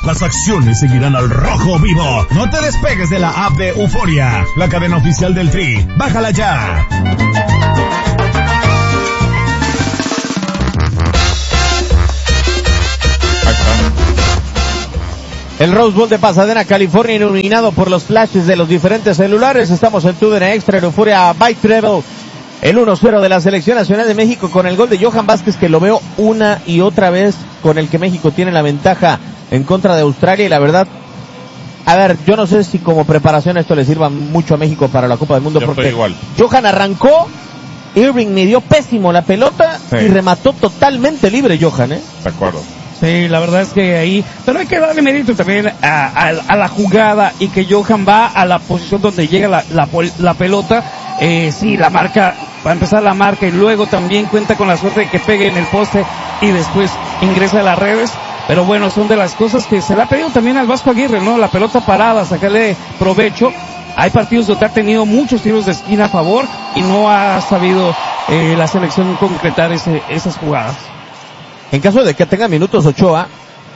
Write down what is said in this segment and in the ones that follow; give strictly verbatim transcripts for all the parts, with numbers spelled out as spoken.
Las acciones seguirán al rojo vivo. No te despegues de la app de Euforia, la cadena oficial del Tri. Bájala ya. El Rose Bowl de Pasadena, California, iluminado por los flashes de los diferentes celulares. Estamos en TUDN Extra, en Euforia Bike Travel. El uno cero de la Selección Nacional de México con el gol de Johan Vázquez, que lo veo una y otra vez con el que México tiene la ventaja en contra de Australia. Y la verdad, a ver, yo no sé si como preparación esto le sirva mucho a México para la Copa del Mundo. Yo porque estoy igual. Johan arrancó, Irving midió pésimo la pelota, sí, y remató totalmente libre Johan, ¿eh? De acuerdo. Sí, la verdad es que ahí, pero hay que darle mérito también a, a, a la jugada, y que Johan va a la posición donde llega la, la, la pelota. Eh, sí, la marca, va a empezar la marca, y luego también cuenta con la suerte de que pegue en el poste y después ingresa a las redes. Pero bueno, son de las cosas que se le ha pedido también al Vasco Aguirre, ¿no? La pelota parada, sacarle provecho. Hay partidos donde ha tenido muchos tiros de esquina a favor y no ha sabido eh, la selección concretar ese, esas jugadas. En caso de que tenga minutos Ochoa,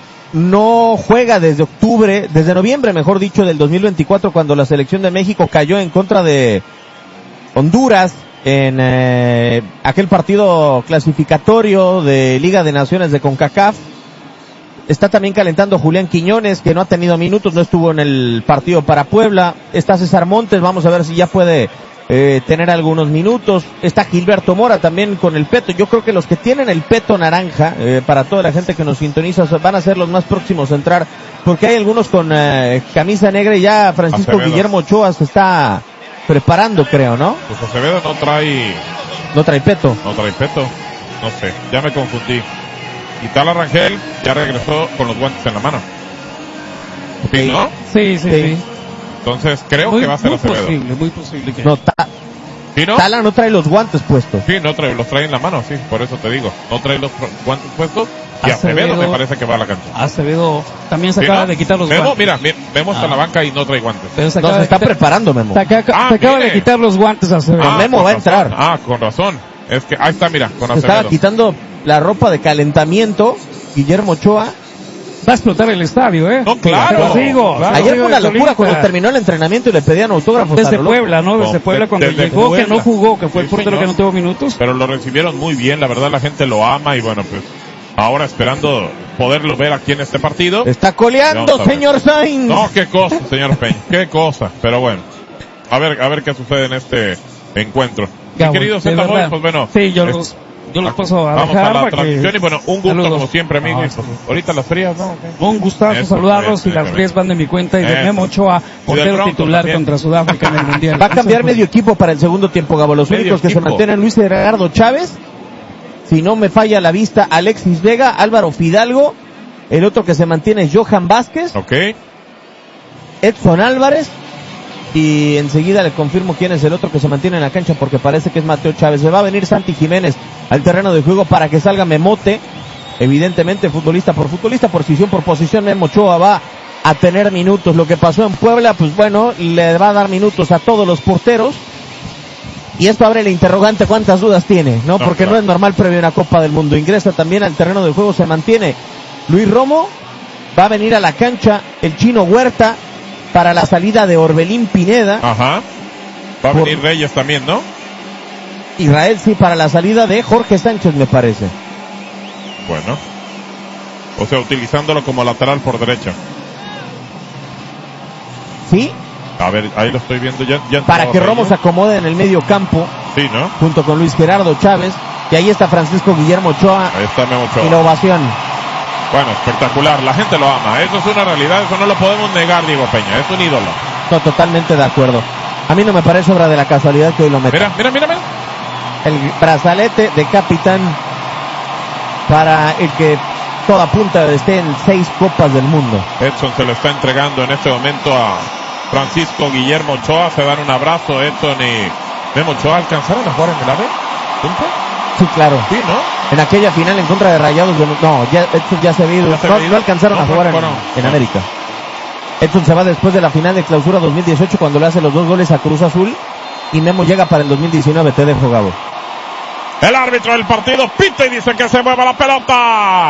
no juega desde octubre, desde noviembre, mejor dicho, del dos mil veinticuatro, cuando la selección de México cayó en contra de Honduras en eh, aquel partido clasificatorio de Liga de Naciones de CONCACAF. Está también calentando Julián Quiñones, que no ha tenido minutos, no estuvo en el partido para Puebla. Está César Montes, vamos a ver si ya puede eh, tener algunos minutos. Está Gilberto Mora también con el peto. Yo creo que los que tienen el peto naranja, eh, para toda la gente que nos sintoniza, van a ser los más próximos a entrar, porque hay algunos con eh, camisa negra, y ya Francisco Acevedo. Guillermo Ochoa se está preparando, creo, ¿no? Pues Acevedo no trae... No trae peto. No trae peto. No sé, ya me confundí. Y Tala Rangel ya regresó con los guantes en la mano. ¿Sí, no? Sí, sí, sí. Entonces creo muy, que va a ser muy Acevedo. Posible, muy posible que... No, ta... ¿Sí, no? Tala no trae los guantes puestos. Sí, no trae, los trae en la mano, sí, por eso te digo. No trae los guantes puestos. Y Acevedo, Acevedo me parece que va a la cancha. Acevedo también se acaba ¿no? de quitar los Memo, guantes. mira, mira, Memo está ah. en la banca y no trae guantes. Pero se, no, se está preparando, Memo. Se, acaba, ah, se acaba de mire. quitar los guantes Acevedo. Ah, Memo va a entrar. Razón. Ah, con razón. Es que ahí está, mira, con se Acevedo. estaba quitando la ropa de calentamiento Guillermo Ochoa. Va a explotar el estadio, ¿eh? No, claro. Sigo, claro. Ayer fue una locura cuando terminó el entrenamiento y le pedían autógrafos. Desde Puebla, ¿no? Desde Puebla cuando desde llegó, Puebla. que no jugó, que fue sí, el portero señor. que no tuvo minutos. Pero lo recibieron muy bien, la verdad la gente lo ama, y bueno, pues ahora esperando poderlo ver aquí en este partido. Está coleando, señor Sainz. No, qué cosa, señor Peña, qué cosa. Pero bueno, a ver, a ver qué sucede en este encuentro. Mi querido Zeta Boy, pues bueno. Sí, yo los... Yo los paso a Vamos dejar a la para transmisión que... y bueno, un gusto Saludos. como siempre, amigo. No, ahorita las frías, ¿no? Okay. Un gustazo Eso, saludarlos, bien, y las bien, frías van de mi cuenta y de Eso. Memo Ochoa, portero titular también contra Sudáfrica en el Mundial. Va a cambiar medio equipo para el segundo tiempo, Gabo. Los Medio únicos que equipo. se mantienen: Luis Gerardo Chávez, si no me falla la vista, Alexis Vega, Álvaro Fidalgo. El otro que se mantiene es Johan Vázquez, Ok. Edson Álvarez, y enseguida le confirmo quién es el otro que se mantiene en la cancha, porque parece que es Mateo Chávez. Se va a venir Santi Jiménez al terreno de juego para que salga Memote. Evidentemente, futbolista por futbolista, posición por posición, Memo Ochoa va a tener minutos. Lo que pasó en Puebla, pues bueno, le va a dar minutos a todos los porteros. Y esto abre la interrogante: ¿cuántas dudas tiene? No, no porque claro. no es normal previo a una Copa del Mundo. Ingresa también al terreno de juego, se mantiene Luis Romo. Va a venir a la cancha el Chino Huerta para la salida de Orbelín Pineda. Ajá. Va a Por... venir Reyes también, ¿no? Israel sí, para la salida de Jorge Sánchez, me parece. Bueno. O sea, utilizándolo como lateral por derecha. Sí. A ver, ahí lo estoy viendo ya. ya para que Romo se acomode en el medio campo. Sí, ¿no? Junto con Luis Gerardo Chávez. Y ahí está Francisco Guillermo Ochoa. Ahí está Memo Ochoa. Y la ovación. Bueno, espectacular. La gente lo ama. Eso es una realidad. Eso no lo podemos negar, Diego Peña. Es un ídolo. No, totalmente de acuerdo. A mí no me parece obra de la casualidad que hoy lo meta. Mira, mira, mira, mira. El brazalete de capitán para el que toda punta esté en seis copas del mundo. Edson se lo está entregando en este momento a Francisco Guillermo Ochoa. Se dan un abrazo Edson y Memo Ochoa. ¿Alcanzaron a jugar en el AVE? ¿Punto? Sí, claro. Sí, ¿no? En aquella final en contra de Rayados de... No, ya, Edson ya se había ido. No, no alcanzaron no, a jugar en, no. en América. Edson se va después de la final de clausura dos mil dieciocho, cuando le hace los dos goles a Cruz Azul, y Memo llega para el dos mil diecinueve. Te dejo, Gabo. El árbitro del partido pita y dice que se mueva la pelota.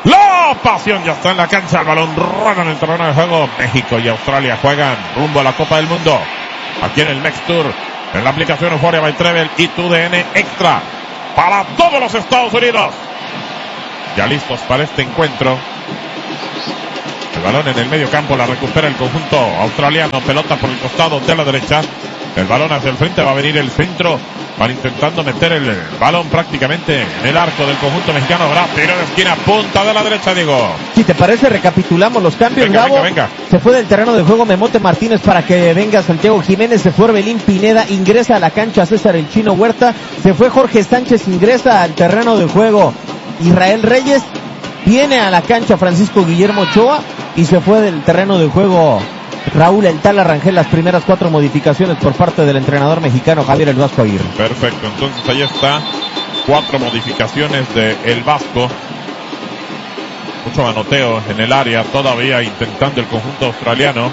La pasión ya está en la cancha. El balón rueda en el terreno de juego. México y Australia juegan rumbo a la Copa del Mundo. Aquí en el Mex Tour. En la aplicación Euphoria by Trevel y tu D N Extra. Para todos los Estados Unidos. Ya listos para este encuentro. El balón en el medio campo. La recupera el conjunto australiano. Pelota por el costado de la derecha. El balón hacia el frente. Va a venir el centro. Van intentando meter el balón prácticamente en el arco del conjunto mexicano. Habrá tiro de esquina, punta de la derecha, Diego. Si te parece, recapitulamos los cambios, venga, Gabo. venga, venga. Se fue del terreno de juego Memote Martínez para que venga Santiago Jiménez. Se fue Orbelín Pineda, ingresa a la cancha César el Chino Huerta. Se fue Jorge Sánchez, ingresa al terreno de juego Israel Reyes. Viene a la cancha Francisco Guillermo Ochoa y se fue del terreno de juego Raúl El Tala Rangel. Las primeras cuatro modificaciones por parte del entrenador mexicano Javier El Vasco Aguirre. Perfecto, entonces ahí está. Cuatro modificaciones de El Vasco. Mucho manoteo en el área, todavía intentando el conjunto australiano.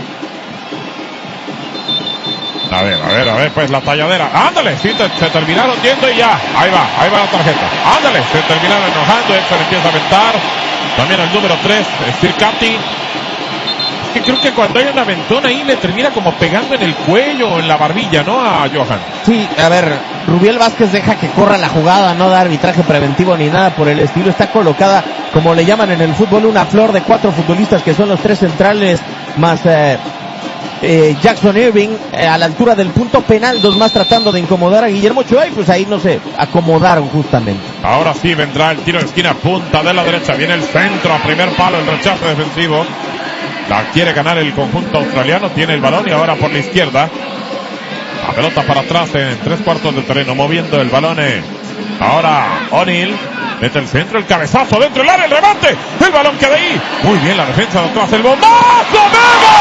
A ver, a ver, a ver, pues la talladera. Ándale, sí, te, se terminaron yendo y ya. Ahí va, ahí va la tarjeta. Ándale, se terminaron enojando. Héctor empieza a aventar. También el número tres, Sircati. Que creo que cuando hay un aventón ahí le termina como pegando en el cuello o en la barbilla, ¿no? A Johan. Sí, a ver, Rubiel Vázquez deja que corra la jugada, no da arbitraje preventivo ni nada por el estilo. Está colocada, como le llaman en el fútbol, una flor de cuatro futbolistas que son los tres centrales más eh, eh, Jackson Irving eh, a la altura del punto penal, dos más tratando de incomodar a Guillermo Ochoa y pues ahí no se acomodaron justamente. Ahora sí vendrá el tiro de esquina, punta de la derecha, viene el centro a primer palo, el rechazo defensivo. La quiere ganar el conjunto australiano, tiene el balón y ahora por la izquierda. La pelota para atrás en tres cuartos de terreno, moviendo el balón. Ahora O'Neill mete el centro, el cabezazo dentro del área, el remate, el balón queda ahí. Muy bien la defensa de atrás, el bombazo, ¡Memo!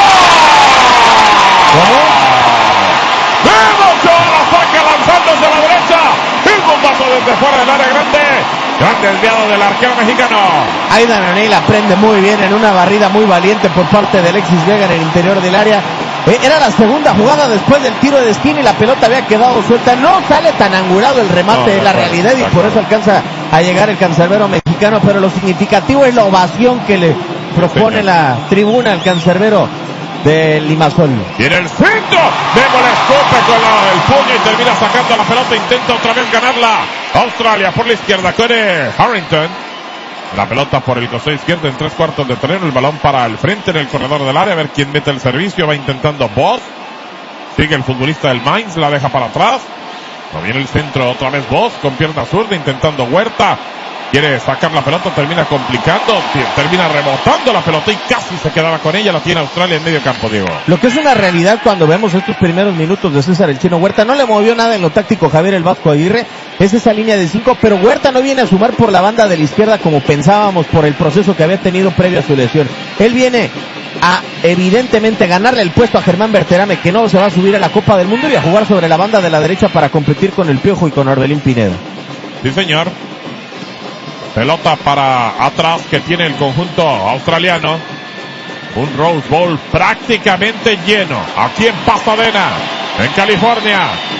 ¡Memo Ochoa la saca lanzándose a la derecha! El bombazo desde fuera del área grande. Gran desviado del arquero mexicano. Aidan O'Neill aprende muy bien en una barrida muy valiente por parte de Alexis Vega en el interior del área. Eh, era la segunda jugada después del tiro de esquina y la pelota había quedado suelta. No sale tan angulado el remate de no, la no, realidad y por eso alcanza a llegar el cancerbero mexicano, pero lo significativo es la ovación que le propone sí, la tribuna al cancerbero de Limassol. Viene el centro, Memo le escupe con la, el puño y termina sacando la pelota, intenta otra vez ganarla Australia por la izquierda, Cody Harrington. La pelota por el costado izquierdo en tres cuartos de terreno, el balón para el frente en el corredor del área, a ver quién mete el servicio, va intentando Voss, sigue el futbolista del Mainz, la deja para atrás, no viene el centro, otra vez Voss con pierna zurda intentando Huerta, quiere sacar la pelota, termina complicando, termina rebotando la pelota y casi se quedaba con ella, la tiene Australia en medio campo, Diego. Lo que es una realidad cuando vemos estos primeros minutos de César el Chino Huerta, no le movió nada en lo táctico Javier El Vasco Aguirre, es esa línea de cinco, pero Huerta no viene a sumar por la banda de la izquierda como pensábamos por el proceso que había tenido previo a su lesión. Él viene a evidentemente ganarle el puesto a Germán Berterame, que no se va a subir a la Copa del Mundo, y a jugar sobre la banda de la derecha para competir con el Piojo y con Orbelín Pineda. Sí, señor. Pelota para atrás que tiene el conjunto australiano. Un Rose Bowl prácticamente lleno. Aquí en Pasadena, en California.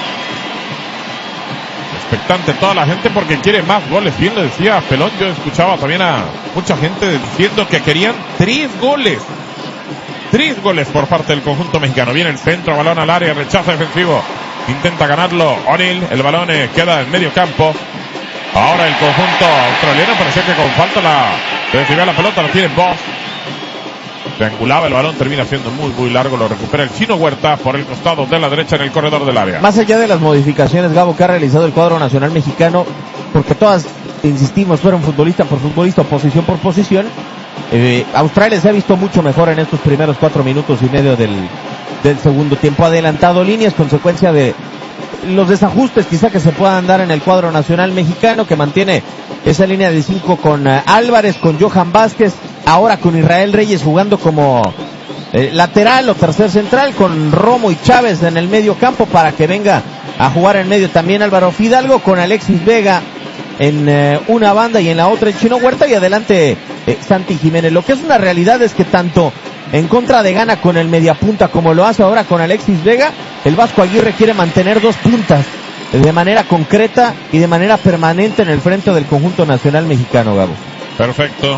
Expectante toda la gente porque quiere más goles. Bien lo decía Pelón. Yo escuchaba también a mucha gente diciendo que querían tres goles. Tres goles por parte del conjunto mexicano. Viene el centro, balón al área, rechazo defensivo. Intenta ganarlo O'Neill. El balón eh, queda en medio campo. Ahora el conjunto australiano parecía que con falta la recibía la pelota, la tiene Voss. Triangulaba el balón, termina siendo muy muy largo, lo recupera el Chino Huerta por el costado de la derecha en el corredor del área. Más allá de las modificaciones, Gabo, que ha realizado el cuadro nacional mexicano, porque todas, insistimos, fueron futbolista por futbolista, posición por posición, eh, Australia se ha visto mucho mejor en estos primeros cuatro minutos y medio del, del segundo tiempo. Ha adelantado líneas, consecuencia de los desajustes quizá que se puedan dar en el cuadro nacional mexicano, que mantiene esa línea de cinco con uh, Álvarez, con Johan Vázquez, ahora con Israel Reyes jugando como eh, lateral o tercer central, con Romo y Chávez en el medio campo para que venga a jugar en medio también Álvaro Fidalgo, con Alexis Vega en eh, una banda y en la otra el Chino Huerta, y adelante eh, Santi Jiménez. Lo que es una realidad es que tanto en contra de Gana con el mediapunta como lo hace ahora con Alexis Vega, el Vasco Aguirre quiere mantener dos puntas de manera concreta y de manera permanente en el frente del conjunto nacional mexicano, Gabo. Perfecto.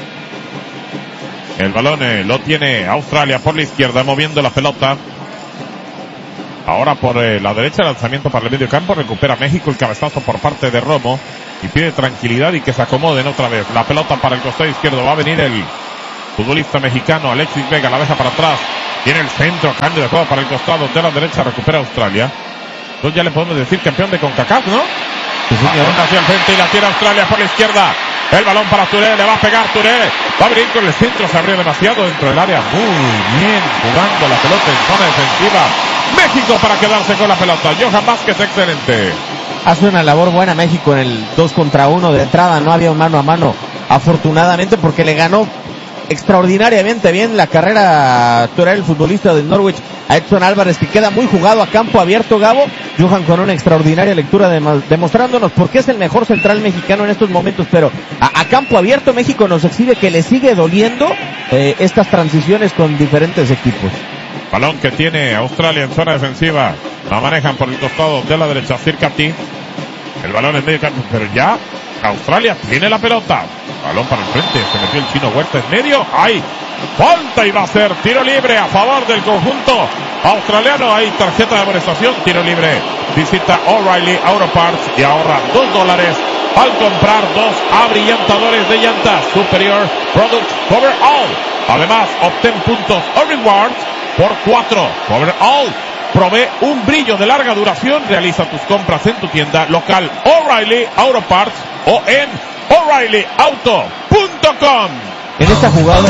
El balón eh, lo tiene Australia por la izquierda, moviendo la pelota. Ahora por eh, la derecha, lanzamiento para el medio campo. Recupera México el cabezazo por parte de Romo. Y pide tranquilidad y que se acomoden otra vez. La pelota para el costado izquierdo. Va a venir el futbolista mexicano Alexis Vega. La deja para atrás. Tiene el centro. Cambio de juego para el costado de la derecha. Recupera Australia. Entonces ya le podemos decir campeón de CONCACAF, ¿no? Sí, señor. Hacia el frente y la tiene Australia por la izquierda. El balón para Touré, le va a pegar Touré. Va a venir con el centro, se abrió demasiado dentro del área. Muy bien jugando la pelota en zona defensiva. México para quedarse con la pelota. Johan Vázquez, excelente. Hace una labor buena México en el dos contra uno de entrada. No había un mano a mano, afortunadamente, porque le ganó extraordinariamente bien la carrera Touré, el futbolista del Norwich, a Edson Álvarez, que queda muy jugado a campo abierto. Gabo, Johan con una extraordinaria lectura de, demostrándonos por qué es el mejor central mexicano en estos momentos, pero a, a campo abierto México nos exhibe que le sigue doliendo eh, estas transiciones con diferentes equipos. Balón que tiene Australia en zona defensiva, la manejan por el costado de la derecha, Circati. El balón en medio campo, pero ya Australia tiene la pelota. Balón para el frente, se metió el chino Huerta en medio. ¡Ay! Falta y va a ser tiro libre a favor del conjunto australiano. Hay tarjeta de amonestación, tiro libre. Visita O'Reilly Auto Parts y ahorra dos dólares al comprar dos abrillantadores de llantas Superior Products Cover All. Además, obtén puntos o rewards por cuatro. Cover All provee un brillo de larga duración. Realiza tus compras en tu tienda local O'Reilly Auto Parts o en O'Reilly Auto punto com. En esta jugada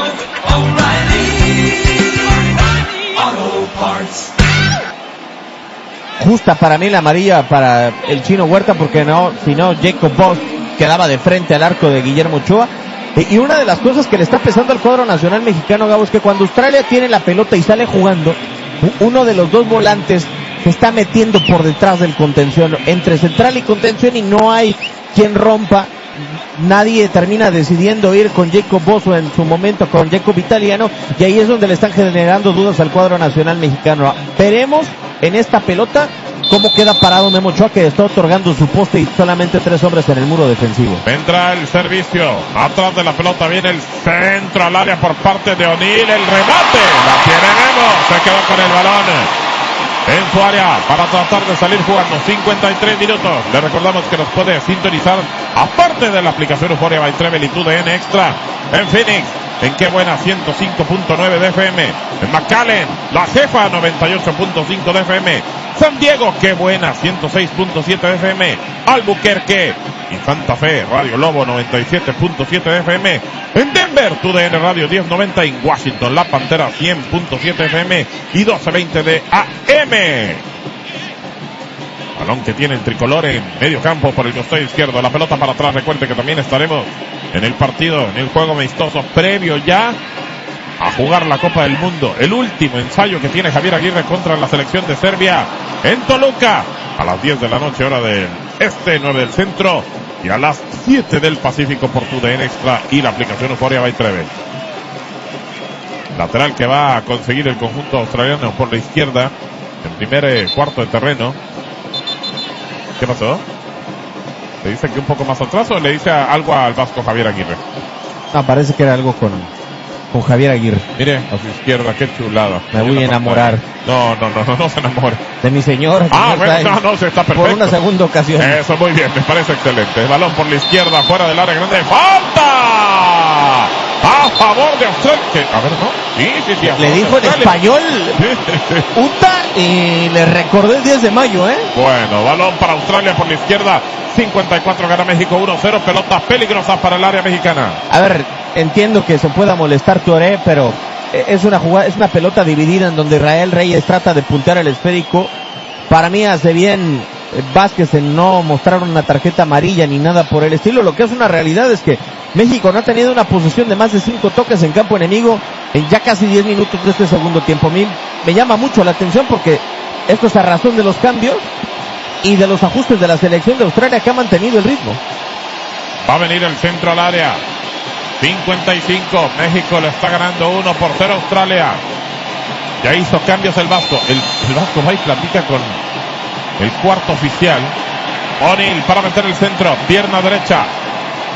justa para mí la amarilla para el chino Huerta, porque no, si no Jacob Boss quedaba de frente al arco de Guillermo Ochoa. Y una de las cosas que le está pesando al cuadro nacional mexicano, Gabo, es que cuando Australia tiene la pelota y sale jugando, uno de los dos volantes se está metiendo por detrás del contención, entre central y contención, y no hay quien rompa. Nadie termina decidiendo ir con Jacob Boss o en su momento con Jacob Italiano, y ahí es donde le están generando dudas al cuadro nacional mexicano. Veremos en esta pelota cómo queda parado Memo Ochoa, que está otorgando su poste y solamente tres hombres en el muro defensivo. Vendrá el servicio, atrás de la pelota viene el centro al área por parte de O'Neill, el remate, la tiene Memo, se quedó con el balón en su área para tratar de salir jugando. Cincuenta y tres minutos. Le recordamos que nos puede sintonizar, aparte de la aplicación Euphoria by Trevel y T U D N Extra, en Phoenix, en Qué Buena ciento cinco punto nueve de F M, en McAllen, La Jefa noventa y ocho punto cinco de F M, San Diego, Qué Buena ciento seis punto siete de F M, Albuquerque y Santa Fe, Radio Lobo noventa y siete punto siete de F M, en Denver, T U D N Radio diez noventa, en Washington, La Pantera cien punto siete F M y doce veinte de A M. Balón que tiene el tricolor en medio campo por el costado izquierdo, la pelota para atrás. Recuerde que también estaremos en el partido, en el juego amistoso previo ya a jugar la Copa del Mundo, el último ensayo que tiene Javier Aguirre contra la selección de Serbia en Toluca, a las diez de la noche hora del este, nueve del centro, y a las siete del Pacífico por T U D N Extra y la aplicación Euphoria by Trevel. Lateral que va a conseguir el conjunto australiano por la izquierda en primer eh, cuarto de terreno. ¿Qué pasó? ¿Le dice que un poco más atrás o le dice algo al vasco Javier Aguirre? No, parece que era algo con, con Javier Aguirre. Mire, a su izquierda, qué chulada. Me voy a enamorar. No, no, no, no, no se enamore. De mi señora. Ah, bueno, no, no, se está perfecto. Por una segunda ocasión. Eso, muy bien, me parece excelente. El balón por la izquierda, fuera del área grande. ¡Falta! A favor de Australia. Que, a ver, ¿no? Sí, sí, sí. Le dijo en español Uta y le recordé el diez de mayo, ¿eh? Bueno, balón para Australia por la izquierda. cincuenta y cuatro gana México, uno cero. Pelota peligrosa para el área mexicana. A ver, entiendo que se pueda molestar Touré, pero es una jugada, es una pelota dividida en donde Israel Reyes trata de puntear el esférico. Para mí hace bien Vázquez en no mostrar una tarjeta amarilla ni nada por el estilo. Lo que es una realidad es que México no ha tenido una posesión de más de cinco toques en campo enemigo en ya casi diez minutos de este segundo tiempo. A mí me llama mucho la atención porque esto es a razón de los cambios y de los ajustes de la selección de Australia, que ha mantenido el ritmo. Va a venir el centro al área. cincuenta y cinco. México le está ganando uno por cero a Australia. Ya hizo cambios el vasco. El, el vasco va y platica con el cuarto oficial. O'Neill para meter el centro. Pierna derecha.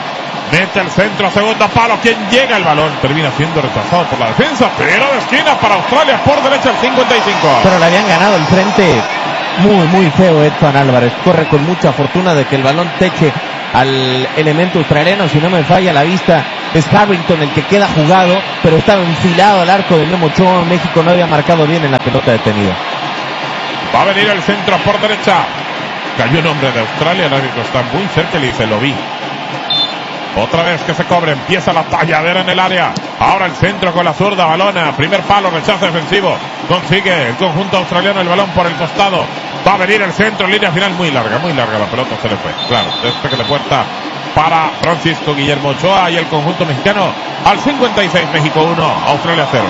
Mete el centro, segundo palo. ¿Quién llega el balón? Termina siendo rechazado por la defensa. Pero de esquina para Australia por derecha el cincuenta y cinco. Pero le habían ganado el frente muy, muy feo Edson Álvarez. Corre con mucha fortuna de que el balón teche al elemento australiano. Si no me falla la vista, es Harrington el que queda jugado, pero estaba enfilado al arco de Memo Ochoa. México no había marcado bien en la pelota detenida. Va a venir el centro por derecha. Cayó un hombre de Australia. El árbitro está muy cerca y le dice, lo vi. Otra vez que se cobre, empieza la talladera en el área. Ahora el centro con la zurda, balona, primer palo, rechazo defensivo. Consigue el conjunto australiano el balón por el costado. Va a venir el centro, línea final muy larga, muy larga la pelota, se le fue. Claro, despegue de puerta para Francisco Guillermo Ochoa y el conjunto mexicano al cincuenta y seis, México uno, Australia cero.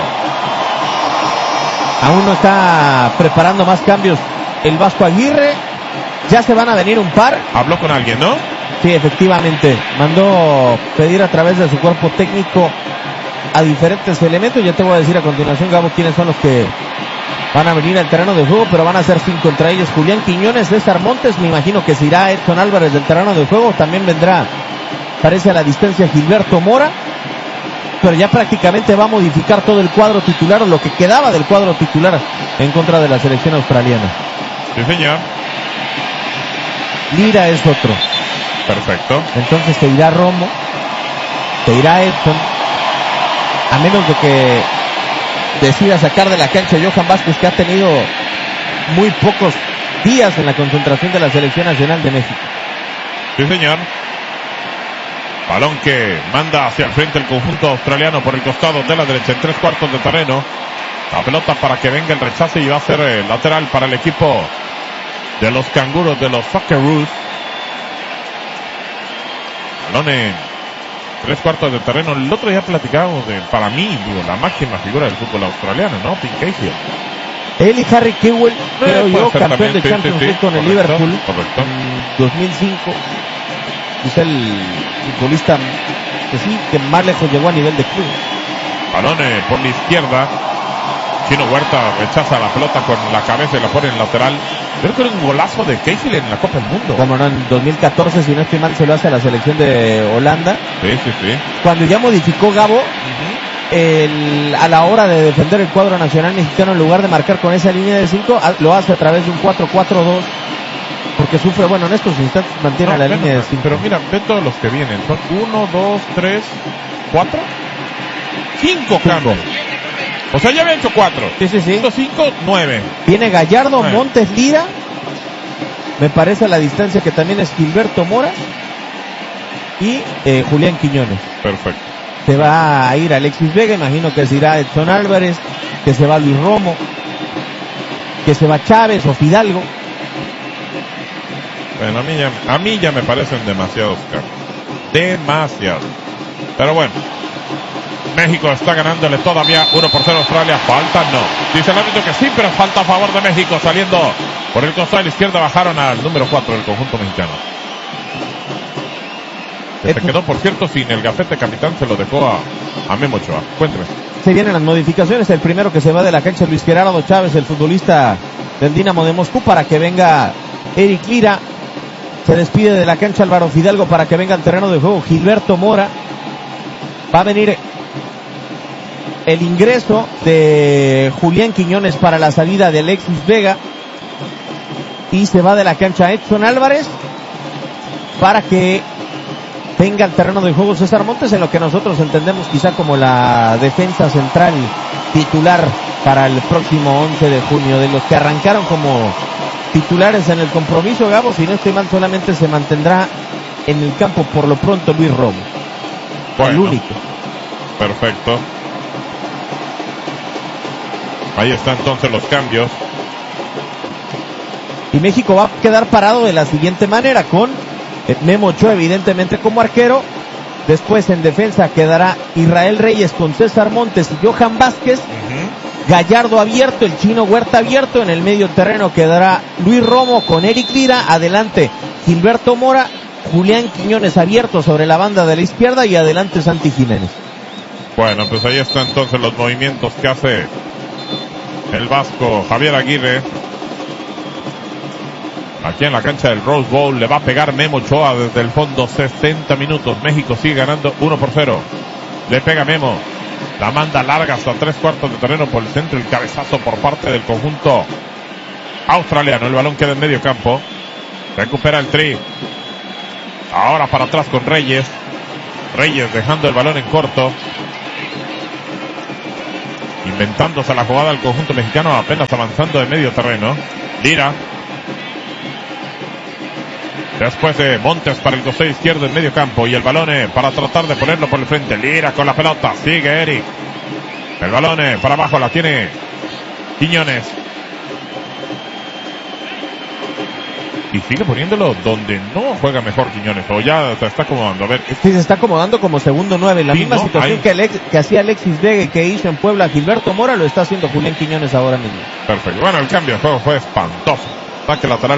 Aún no está preparando más cambios el Vasco Aguirre. Ya se van a venir un par. Habló con alguien, ¿no? Sí, efectivamente. Mandó pedir a través de su cuerpo técnico a diferentes elementos. Ya te voy a decir a continuación, Gabo, quiénes son los que van a venir al terreno de juego, pero van a ser cinco, entre ellos Julián Quiñones, César Montes, me imagino que se irá Edson Álvarez del terreno de juego. También vendrá, parece a la distancia, Gilberto Mora. Pero ya prácticamente va a modificar todo el cuadro titular, o lo que quedaba del cuadro titular en contra de la selección australiana. Sí, señor. Lira es otro. Perfecto. Entonces te irá Romo, te irá Edson, a menos de que decida sacar de la cancha Johan Vázquez, que ha tenido muy pocos días en la concentración de la Selección Nacional de México. Sí, señor. Balón que manda hacia el frente el conjunto australiano por el costado de la derecha en tres cuartos de terreno. La pelota para que venga el rechazo y va a ser el lateral para el equipo de los canguros, de los Socceroos. Balón en tres cuartos de terreno. El otro día platicábamos de, para mí, digo, la máxima figura del fútbol australiano, ¿no? Tim Cahill. Él y Harry Kewell, creo Eh, yo, puede ser campeón también, de sí, Champions sí, League sí, con el correcto, Liverpool correcto. en dos mil cinco. Es el futbolista, pues sí, que más lejos llegó a nivel de club. Balón eh, por la izquierda. Chino Huerta rechaza la pelota con la cabeza y la pone en lateral. Creo que era un golazo de Cahill en la Copa del Mundo. Como no, en dos mil catorce, si no estoy mal, se lo hace a la selección de Holanda. Sí, sí, sí. Cuando ya modificó Gabo, uh-huh. el, a la hora de defender el cuadro nacional mexicano, en lugar de marcar con esa línea de cinco, lo hace a través de un cuatro cuatro dos. Porque sufre, bueno, en estos instantes mantiene no, la bueno, línea de cinco. Pero mira, ve todos los que vienen. Son uno, dos, tres, cuatro, cinco cambios. O sea, ya había hecho cuatro. Sí, sí, sí. Cinco, cinco, nueve. Viene Gallardo, nueve. Montes, Lira. Me parece a la distancia que también es Gilberto Mora. Y eh, Julián Quiñones. Perfecto. Se va a ir Alexis Vega, imagino que se irá Edson Álvarez, que se va Luis Romo, que se va Chávez o Fidalgo. Bueno, a mí ya, a mí ya me parecen demasiados cambios. Demasiados. Pero bueno. México está ganándole todavía uno por cero a Australia. Falta no. Dice el árbitro que sí, pero falta a favor de México. Saliendo por el costado de la izquierda, bajaron al número cuatro del conjunto mexicano. Que se quedó, por cierto, sin el gafete capitán, se lo dejó a, a Memo Ochoa. Cuénteme. Se vienen las modificaciones. El primero que se va de la cancha es Luis Gerardo Chávez, el futbolista del Dinamo de Moscú, para que venga Eric Lira. Se despide de la cancha Álvaro Fidalgo para que venga al terreno de juego Gilberto Mora. Va a venir el ingreso de Julián Quiñones para la salida de Alexis Vega. Y se va de la cancha Edson Álvarez para que venga al terreno de juego César Montes, en lo que nosotros entendemos quizá como la defensa central titular para el próximo once de junio. De los que arrancaron como titulares en el compromiso, Gabo, si no estoy mal, solamente se mantendrá en el campo por lo pronto Luis Romo. Bueno, el único. Perfecto. Ahí están entonces los cambios. Y México va a quedar parado de la siguiente manera, con Memo Ochoa evidentemente como arquero. Después en defensa quedará Israel Reyes con César Montes y Johan Vázquez. Uh-huh. Gallardo abierto, el Chino Huerta abierto. En el medio terreno quedará Luis Romo con Eric Lira. Adelante Gilberto Mora. Julián Quiñones abierto sobre la banda de la izquierda y adelante Santi Jiménez. Bueno, pues ahí están entonces los movimientos que hace el vasco Javier Aguirre. Aquí en la cancha del Rose Bowl le va a pegar Memo Ochoa desde el fondo. Sesenta minutos. México sigue ganando uno por cero. Le pega Memo. La manda larga hasta tres cuartos de terreno por el centro. El cabezazo por parte del conjunto australiano. El balón queda en medio campo. Recupera el Tri. Ahora para atrás con Reyes. Reyes dejando el balón en corto. Inventándose la jugada del conjunto mexicano, apenas avanzando de medio terreno. Lira. Después de Montes para el costado izquierdo en medio campo. Y el balón eh, para tratar de ponerlo por el frente. Lira con la pelota. Sigue Eric. El balón eh, para abajo la tiene Quiñones. Y sigue poniéndolo donde no juega mejor Quiñones. O ya se está acomodando. A ver. Sí, se está acomodando como segundo nueve. La Sí, misma ¿no? situación Ahí. que, Alex, que hacía Alexis Vega y que hizo en Puebla Gilberto Mora, lo está haciendo Julián Quiñones ahora mismo. Perfecto. Bueno, el cambio de juego fue espantoso. Ataque lateral